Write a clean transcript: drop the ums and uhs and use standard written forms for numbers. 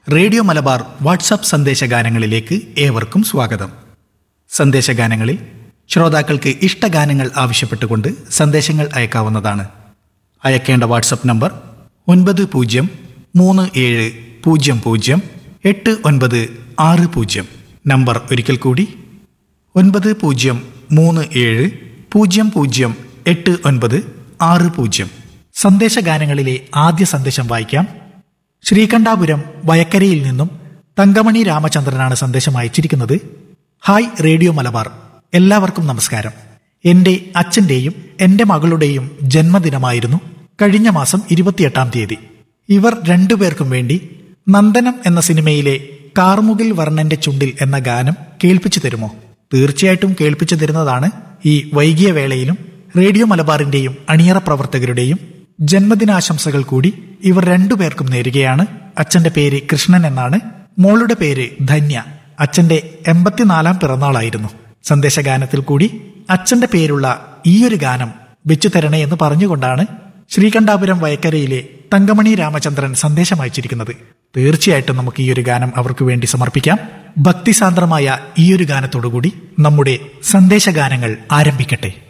Radio Malabar WhatsApp സന്ദേശഗാനങ്ങളിലേക്ക് ഏവർക്കും സ്വാഗതം. സന്ദേശഗാനങ്ങളിൽ ശ്രോതാക്കൾക്ക് ഇഷ്ടഗാനങ്ങൾ ആവശ്യപ്പെട്ടുകൊണ്ട് സന്ദേശങ്ങൾ അയക്കാവുന്നതാണ്. അയക്കേണ്ട വാട്സപ്പ് നമ്പർ 9037008960. നമ്പർ ഒരിക്കൽ കൂടി 9037008960. സന്ദേശഗാനങ്ങളിലെ ആദ്യ സന്ദേശം വായിക്കാം. ശ്രീകണ്ഠാപുരം വയക്കരയിൽ നിന്നും തങ്കമണി രാമചന്ദ്രനാണ് സന്ദേശം അയച്ചിരിക്കുന്നത്. ഹായ് റേഡിയോ മലബാർ, എല്ലാവർക്കും നമസ്കാരം. എന്റെ അച്ഛന്റെയും എന്റെ മകളുടെയും ജന്മദിനമായിരുന്നു കഴിഞ്ഞ മാസം 28-ാം തീയതി. ഇവർ രണ്ടുപേർക്കും വേണ്ടി നന്ദനം എന്ന സിനിമയിലെ കാർമുകിൽ വർണ്ണന്റെ ചുണ്ടിൽ എന്ന ഗാനം കേൾപ്പിച്ചു തരുമോ? തീർച്ചയായിട്ടും കേൾപ്പിച്ചു തരുന്നതാണ്. ഈ വൈകിയ വേളയിലും റേഡിയോ മലബാറിന്റെയും അണിയറ പ്രവർത്തകരുടെയും ജന്മദിനാശംസകൾ കൂടി ഇവർ രണ്ടുപേർക്കും നേരുകയാണ്. അച്ഛന്റെ പേര് കൃഷ്ണൻ എന്നാണ്, മോളുടെ പേര് ധന്യ. അച്ഛന്റെ 84-ാം പിറന്നാളായിരുന്നു. സന്ദേശഗാനത്തിൽ കൂടി അച്ഛന്റെ പേരുള്ള ഈയൊരു ഗാനം വെച്ചു തരണേ എന്ന് പറഞ്ഞുകൊണ്ടാണ് ശ്രീകണ്ഠാപുരം വയക്കരയിലെ തങ്കമണി രാമചന്ദ്രൻ സന്ദേശം അയച്ചിരിക്കുന്നത്. തീർച്ചയായിട്ടും നമുക്ക് ഈ ഒരു ഗാനം അവർക്ക് വേണ്ടി സമർപ്പിക്കാം. ഭക്തിസാന്ദ്രമായ ഈയൊരു ഗാനത്തോടുകൂടി നമ്മുടെ സന്ദേശഗാനങ്ങൾ ആരംഭിക്കട്ടെ.